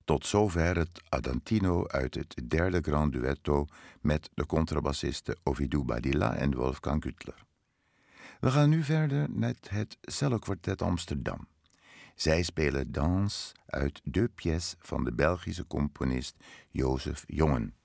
Tot zover het Adantino uit het derde Grand Duetto met de contrabassisten Ovidiu Badilla en Wolfgang Güttler. We gaan nu verder met het Cellokwartet Amsterdam. Zij spelen Danse uit 2 pièces van de Belgische componist Jozef Jongen.